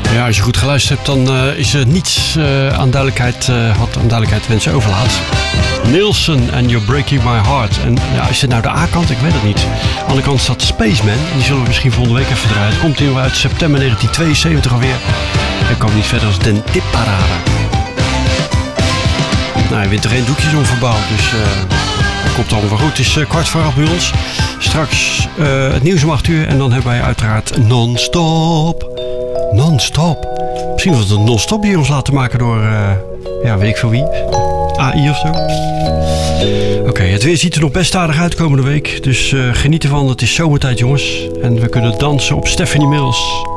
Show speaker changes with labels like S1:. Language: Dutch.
S1: Ja, als je goed geluisterd hebt, dan is er niets aan duidelijkheid wensen overlaat. Nielsen en You're Breaking My Heart. En ja, is dit nou de A-kant? Ik weet het niet. Aan de andere kant staat Spaceman. Die zullen we misschien volgende week even draaien. Het komt hier uit september 1972 alweer. En komt niet verder als Den Tipparade. Nou, je wint er geen doekjes om verbouwd, dus dat komt allemaal wel goed. Het is 7:15 bij ons. Straks het nieuws om 8 uur en dan hebben wij uiteraard non-stop. Non-stop. Misschien was het een non-stop die ons laten maken door, weet ik veel wie. AI of zo. Oké, het weer ziet er nog best aardig uit komende week. Dus geniet ervan, het is zomertijd jongens. En we kunnen dansen op Stephanie Mills.